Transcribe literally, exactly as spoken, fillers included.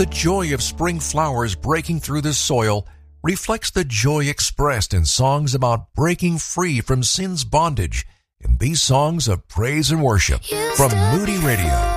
The joy of spring flowers breaking through the soil reflects the joy expressed in songs about breaking free from sin's bondage in these songs of praise and worship from Moody Radio.